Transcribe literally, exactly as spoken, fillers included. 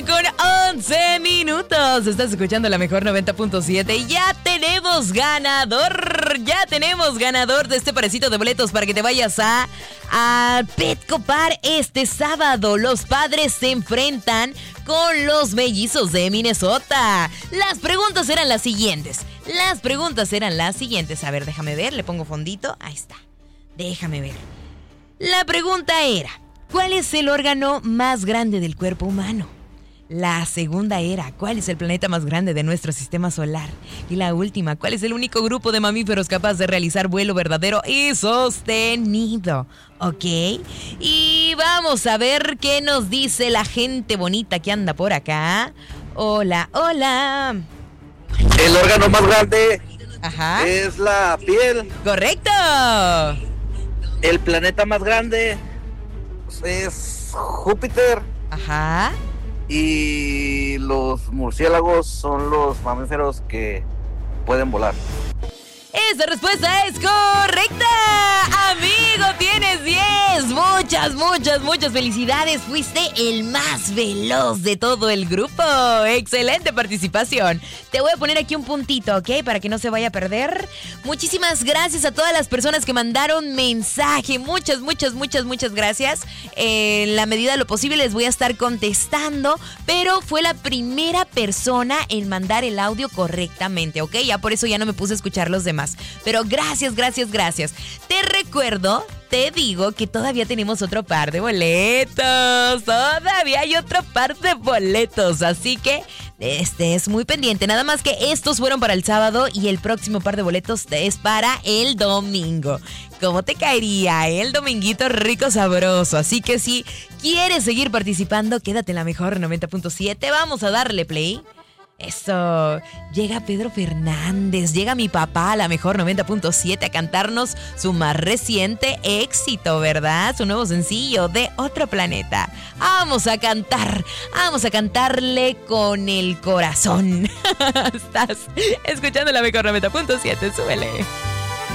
Con once minutos, estás escuchando la mejor noventa punto siete y ya tenemos ganador, ya tenemos ganador de este parecito de boletos para que te vayas a, a Petco Park este sábado. Los padres se enfrentan con los mellizos de Minnesota. Las preguntas eran las siguientes, las preguntas eran las siguientes, a ver, déjame ver, le pongo fondito, ahí está, déjame ver. La pregunta era, ¿cuál es el órgano más grande del cuerpo humano? La segunda era, ¿cuál es el planeta más grande de nuestro sistema solar? Y la última, ¿cuál es el único grupo de mamíferos capaz de realizar vuelo verdadero y sostenido? ¿Ok? Y vamos a ver qué nos dice la gente bonita que anda por acá. Hola, hola. El órgano más grande Ajá. es la piel. ¡Correcto! El planeta más grande es Júpiter. Ajá. Y los murciélagos son los mamíferos que pueden volar. Esa respuesta es correcta. Amigo, tienes diez. Muchas, muchas, muchas felicidades. Fuiste el más veloz de todo el grupo. Excelente participación. Te voy a poner aquí un puntito, ¿ok? Para que no se vaya a perder. Muchísimas gracias a todas las personas que mandaron mensaje. Muchas, muchas, muchas, muchas gracias. Eh, en la medida de lo posible les voy a estar contestando. Pero fue la primera persona en mandar el audio correctamente, ¿ok? Ya por eso ya no me puse a escuchar los demás. Pero gracias, gracias, gracias. Te recuerdo, te digo que todavía tenemos otro par de boletos. Todavía hay otro par de boletos. Así que estés muy pendiente. Nada más que estos fueron para el sábado y el próximo par de boletos es para el domingo. ¿Cómo te caería el dominguito rico sabroso? Así que si quieres seguir participando, quédate en la mejor noventa punto siete. Vamos a darle play. Eso, llega Pedro Fernández, llega mi papá a la mejor noventa punto siete a cantarnos su más reciente éxito, ¿verdad? Su nuevo sencillo, De Otro Planeta. Vamos a cantar, vamos a cantarle con el corazón. Estás escuchando la mejor noventa punto siete, súbele.